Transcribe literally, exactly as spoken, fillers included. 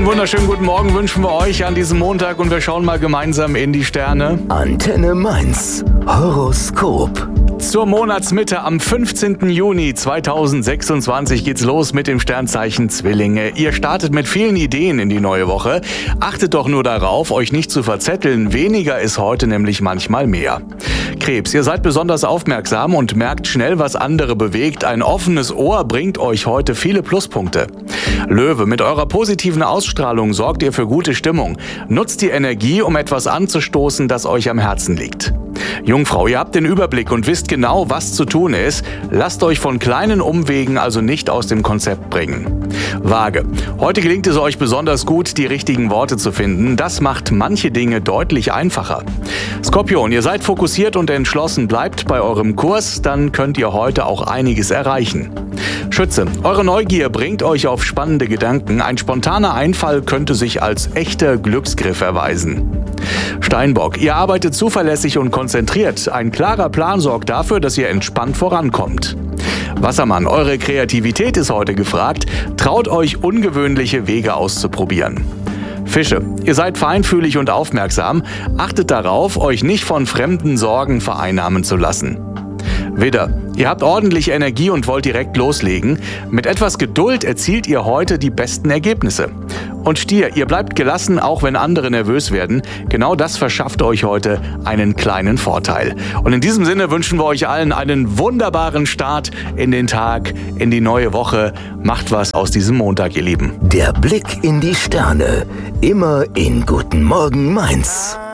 Einen wunderschönen guten Morgen wünschen wir euch an diesem Montag und wir schauen mal gemeinsam in die Sterne. Antenne Mainz. Horoskop. Zur Monatsmitte am fünfzehnten Juni zweitausendsechsundzwanzig geht's los mit dem Sternzeichen Zwillinge. Ihr startet mit vielen Ideen in die neue Woche. Achtet doch nur darauf, euch nicht zu verzetteln. Weniger ist heute nämlich manchmal mehr. Krebs, ihr seid besonders aufmerksam und merkt schnell, was andere bewegt. Ein offenes Ohr bringt euch heute viele Pluspunkte. Löwe, mit eurer positiven Ausstrahlung sorgt ihr für gute Stimmung. Nutzt die Energie, um etwas anzustoßen, das euch am Herzen liegt. Jungfrau, ihr habt den Überblick und wisst genau, was zu tun ist. Lasst euch von kleinen Umwegen also nicht aus dem Konzept bringen. Waage, heute gelingt es euch besonders gut, die richtigen Worte zu finden. Das macht manche Dinge deutlich einfacher. Skorpion, ihr seid fokussiert und entschlossen, bleibt bei eurem Kurs, dann könnt ihr heute auch einiges erreichen. Schütze, eure Neugier bringt euch auf spannende Gedanken. Ein spontaner Einfall könnte sich als echter Glücksgriff erweisen. Steinbock, ihr arbeitet zuverlässig und konzentriert. Ein klarer Plan sorgt dafür, dass ihr entspannt vorankommt. Wassermann, eure Kreativität ist heute gefragt. Traut euch, ungewöhnliche Wege auszuprobieren. Fische, ihr seid feinfühlig und aufmerksam. Achtet darauf, euch nicht von fremden Sorgen vereinnahmen zu lassen. Widder, ihr habt ordentlich Energie und wollt direkt loslegen. Mit etwas Geduld erzielt ihr heute die besten Ergebnisse. Und Stier, ihr bleibt gelassen, auch wenn andere nervös werden. Genau das verschafft euch heute einen kleinen Vorteil. Und in diesem Sinne wünschen wir euch allen einen wunderbaren Start in den Tag, in die neue Woche. Macht was aus diesem Montag, ihr Lieben. Der Blick in die Sterne. Immer in Guten Morgen Mainz.